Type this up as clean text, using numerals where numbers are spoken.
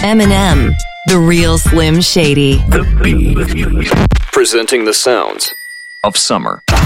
Eminem, The Real Slim Shady. The Beat. Presenting the sounds of summer.